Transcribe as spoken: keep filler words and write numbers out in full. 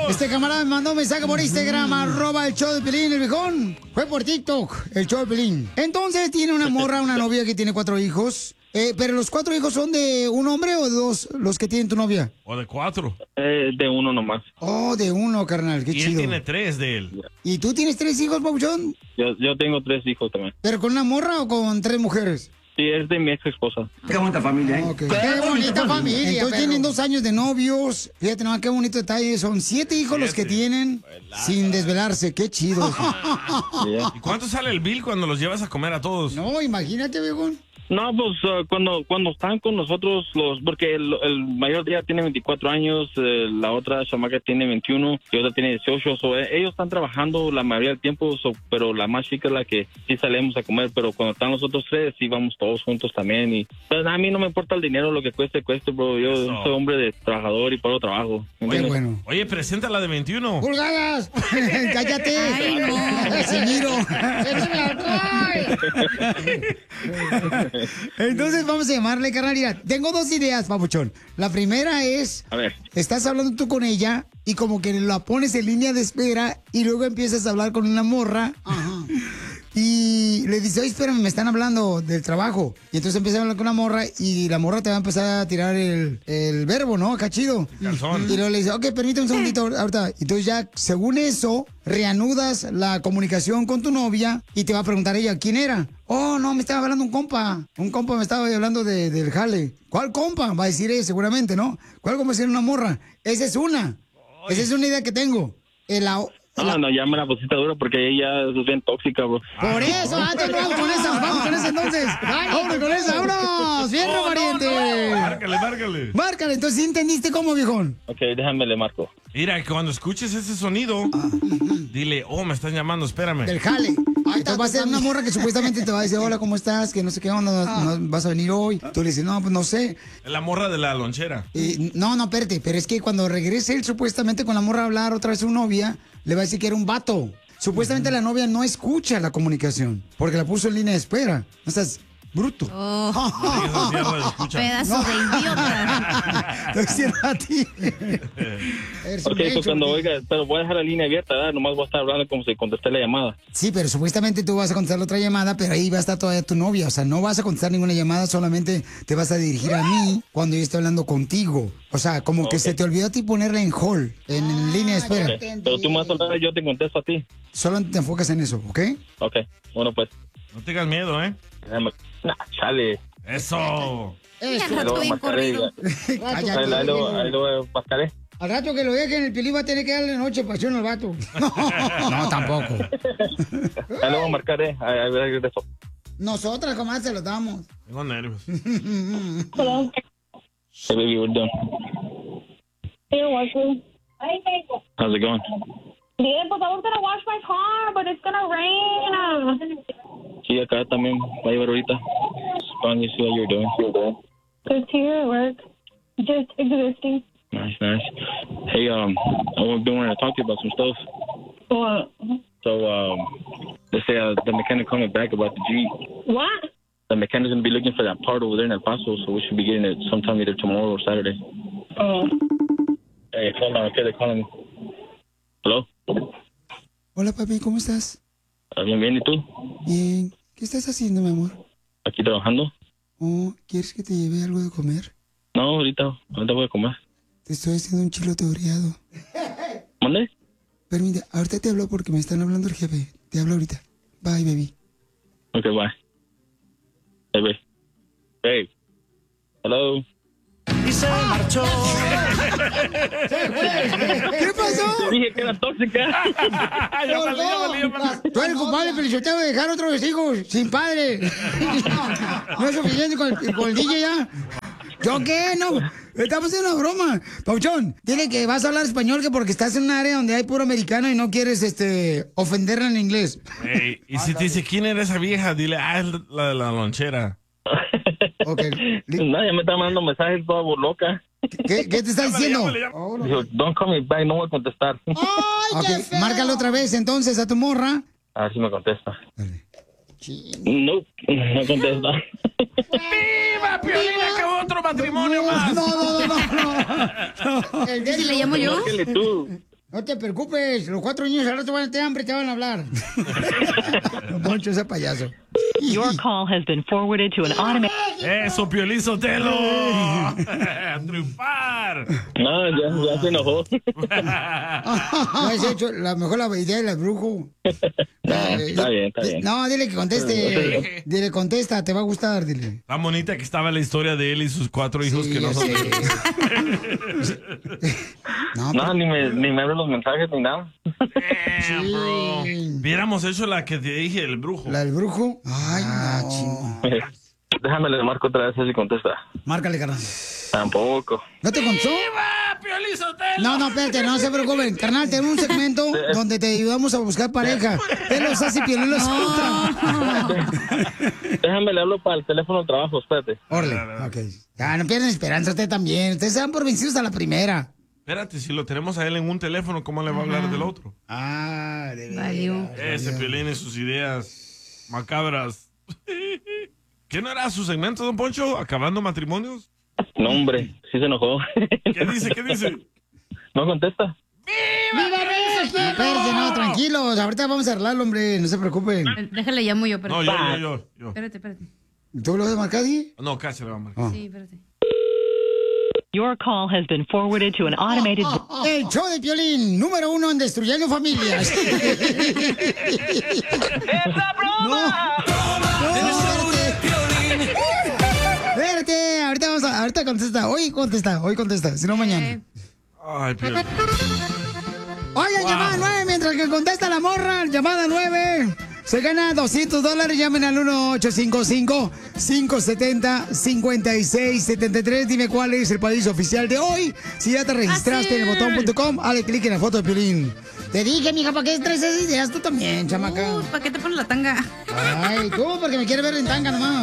Este camarada me mandó un mensaje por Instagram, arroba el show de Pelín, el viejón. Fue por TikTok, el show de Pelín. Entonces tiene una morra, una novia que tiene cuatro hijos. Eh, ¿Pero los cuatro hijos son de un hombre o de dos los que tienen tu novia? ¿O de cuatro? Eh, de uno nomás. Oh, de uno, carnal, qué y chido. él tiene tres de él. ¿Y tú tienes tres hijos, Pabuchón? Yo, yo tengo tres hijos también. ¿Pero con una morra o con tres mujeres? Sí, es de mi ex esposa. Qué bonita familia, ¿eh? Okay. Qué bonita familia. Entonces tienen dos años de novios. Fíjate nomás qué bonito detalle. Son siete hijos siete. los que tienen sin desvelarse. Qué chido. Yeah. ¿Y cuánto sale el bill cuando los llevas a comer a todos? No, imagínate, viejón. No, pues uh, cuando cuando están con nosotros, los porque el, el mayor día tiene veinticuatro años, eh, la otra chamaca tiene veintiuno y otra tiene dieciocho. So, eh, ellos están trabajando la mayoría del tiempo, so, pero la más chica es la que sí salimos a comer. Pero cuando están los otros tres, sí vamos todos juntos también. Y pues, a mí no me importa el dinero, lo que cueste, cueste, bro. Yo Eso. soy hombre de trabajador y paro trabajo. Oye, bueno. Oye, presenta la de veintiuno. ¡Pulgadas! ¡Cállate! Ay, no. ¡Casimiro! ¡Échame alcohol! Entonces vamos a llamarle, carnal. Mira, tengo dos ideas, papuchón. La primera es, A ver. estás hablando tú con ella y como que la pones en línea de espera y luego empiezas a hablar con una morra. Ajá. Y le dice, oye, espérame, me están hablando del trabajo. Y entonces empieza a hablar con la morra y la morra te va a empezar a tirar el, el verbo, ¿no? Acá chido. Calzón. Y luego le dice, ok, permíteme un segundito ahorita. Entonces ya, según eso, reanudas la comunicación con tu novia y te va a preguntar ella, ¿quién era? Oh, no, me estaba hablando un compa. Un compa me estaba hablando de, del jale. ¿Cuál compa? Va a decir ella seguramente, ¿no? ¿Cuál compa es una morra? Esa es una. Esa es una idea que tengo. El, la, No, no, ya me la pusiste dura porque ella es bien tóxica, bro. Por eso, antes vamos con esa, vamos con esa entonces. Vámonos con esa, vámonos. Bien, Oh, pariente. no, no. Márcale, márcale. Márcale, entonces, ¿sí entendiste cómo, viejón? Ok, déjame le marco. Mira, que cuando escuches ese sonido, dile, oh, me están llamando, espérame. Del jale. Entonces va a ser una morra que supuestamente te va a decir, hola, ¿cómo estás? Que no sé qué onda, no, no vas a venir hoy. Tú le dices, no, pues no sé. La morra de la lonchera. Y, no, no, espérate, pero es que cuando regrese él supuestamente con la morra a hablar otra vez a su novia, le va a decir que era un vato. Supuestamente la novia no escucha la comunicación, porque la puso en línea de espera. O sea, es bruto. Oh, Pedazo pedazo de idiota. Te hicieron a ti. Eres un Ok, pues hecho, cuando tío. oiga, pero voy a dejar la línea abierta, ¿verdad? Nomás voy a estar hablando como si contesté la llamada. Sí, pero supuestamente tú vas a contestar la otra llamada, pero ahí va a estar todavía tu novia. O sea, no vas a contestar ninguna llamada, solamente te vas a dirigir a mí cuando yo esté hablando contigo. O sea, como que Ok. se te olvidó a ti ponerla en hold, en, en línea de espera. Ok, pero tú más hablar y yo te contesto a ti. Solo te enfocas en eso, ¿ok? Ok, bueno pues. No tengas miedo, ¿eh? Déjame. Nah, chale. Eso. Ya Ahí lo rato bien marcaré. corrido. Cállate. Ahí lo- ahí lo- ahí lo marcaré. Al rato que lo dejen, el Piolín va a tener que darle noche pasión al vato. No, tampoco. Ahí lo voy a marcar, eh. Ahí, ahí, ahí, eso. Nosotras, jamás se los damos. Tengo nervios. Hey, baby, we're done. You're watching. How's it going? Bien, pues I was gonna wash my car, but it's gonna rain. Sí, acá también va a llevar ahorita. Just calling you, see how you're doing. Just here at work. Just existing. Nice, nice. Hey, um, I've been wanting to talk to you about some stuff. What? So, um, they say uh, the mechanic coming back about the Jeep. What? The mechanic's gonna be looking for that part over there in El Paso, so we should be getting it sometime either tomorrow or Saturday. Oh. Hey, hold on, okay, they're calling me. Hello? Hola, papi, ¿cómo estás? ¿Estás bien, bien? ¿Y tú? Bien. ¿Qué estás haciendo, mi amor? ¿Aquí trabajando? Oh, ¿quieres que te lleve algo de comer? No, ahorita, ahorita voy a comer. Te estoy haciendo un chilote oreado. ¿Mande? Permite, ahorita te hablo porque me están hablando el jefe. Te hablo ahorita. Bye, baby. Ok, bye. Hey, babe. Babe. Hello. Y se marchó. ¿Qué pasó? Te dije que era tóxica. Llámale, llámale, llámale. Tú eres culpable, Feliciteo, de dejar otros hijos sin padre. No es suficiente con el, con el D J ya. ¿Yo qué? No. Estamos haciendo una broma. Pauchón, dile que vas a hablar español que porque estás en un área donde hay puro americano y no quieres este ofenderla en inglés. Ey, y si te dice quién era esa vieja, dile, ah, es la de la lonchera. Ok. Nadie me está mandando mensajes toda loca. ¿Qué, qué te está diciendo? Llámale, llámale. Oh, no. Dijo, don't call me back, no voy a contestar. Ok, márcale otra vez entonces a tu morra. A ver si me contesta. Dale. No, no contesta. ¡Viva, Piolín! ¡Acabó otro matrimonio más! No, no, no, no. no. El ¿Si le llamo yo? Márcale tú. No te preocupes, los cuatro niños al rato van a tener hambre, te van a hablar. Don Poncho, ese payaso. Your call has been forwarded to an automated... ¡Eso, Piolín Sotelo! ¡A triunfar! No, ya, ya se enojó. No, es hecho, la mejor la idea del brujo. No, está bien, está bien. No, dile que conteste. Dile, contesta, te va a gustar, dile. Tan bonita que estaba la historia de él y sus cuatro hijos Sí, que no ya son... sé. No, No, ni me, ni me abren los mensajes ni nada. Damn, bro. Sí. Hubiéramos hecho la que te dije, el brujo. ¿La del brujo? Ay, no. Chino. Déjame le marco otra vez a ver si contesta. Márcale, carnal. Tampoco. ¿No te contó? ¡Viva Piolín Sotelo! No, no, espérate, no se preocupen. Carnal, tenemos un segmento donde te ayudamos a buscar pareja. Él los hace y Piolín los otra. Déjame le hablo para el teléfono de trabajo, espérate. Orle, ok. Ya, no pierdan esperanza usted también. Ustedes se dan por vencidos a la primera. Espérate, si lo tenemos a él en un teléfono, ¿cómo le va a hablar del otro? Ah, de verdad. Valió. Ese Piolín y sus ideas macabras. ¿Qué no era su segmento, don Poncho? ¿Acabando matrimonios? No, hombre, sí se enojó. ¿Qué dice? ¿Qué dice? No contesta. ¡Viva México! Espérate, no, tranquilos. Ahorita vamos a arreglarlo, hombre. No se preocupen. Déjale, llamo yo, pero... No, yo, yo, yo. yo. Espérate, espérate. ¿Tú lo vas a marcar, Di? No, casi le va a marcar. Sí, espérate. Your call has been forwarded to an automated... El show de Piolín, número uno en destruyendo familias. ¡Es la broma! No, no, espérate. Espérate, ahorita vamos a, ahorita contesta. Hoy contesta, hoy contesta, si no mañana. Ay, Piolín. Oigan, Wow. llamada nueve, mientras que contesta la morra, llamada nueve. Se gana doscientos dólares, llamen al uno ocho cinco cinco, cinco siete cero, cinco seis siete tres. Dime cuál es el país oficial de hoy. Si ya te registraste en el botón punto com, dale clic en la foto de Piolín. Te dije, mija, ¿para qué traes esas ideas tú también, chamaca? Uh, ¿para qué te pones la tanga? Ay, tú, porque me quieres ver en tanga nomás.